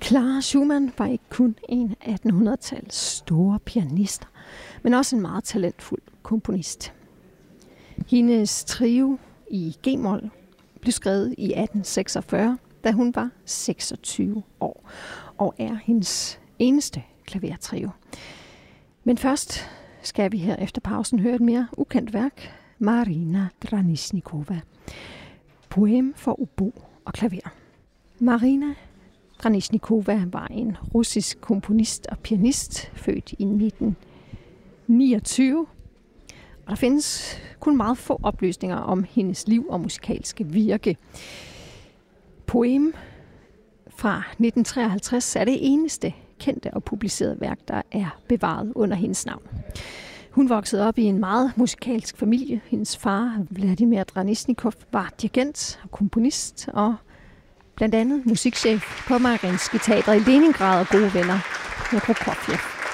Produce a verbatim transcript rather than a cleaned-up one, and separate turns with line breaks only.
Clara Schumann var ikke kun en af attenhundredetallets store pianister, men også en meget talentfuld komponist. Hendes trio i G-mol blev skrevet i atten seksogfyrre, da hun var seksogtyve år, og er hendes eneste klavertrio. Men først skal vi her efter pausen høre et mere ukendt værk, Marina Dranisnikova. Poem for obo og klaver. Marina Dranisnikova var en russisk komponist og pianist, født i nitten niogtyve. Og der findes kun meget få oplysninger om hendes liv og musikalske virke. Poem fra nitten treoghalvtreds er det eneste kendte og publicerede værk, der er bevaret under hendes navn. Hun voksede op i en meget musikalsk familie. Hendes far, Vladimir Dranisnikov, var dirigent og komponist og blandt andet musikchef på Mariinsky Teatret i Leningrad og gode venner med Prokofjev.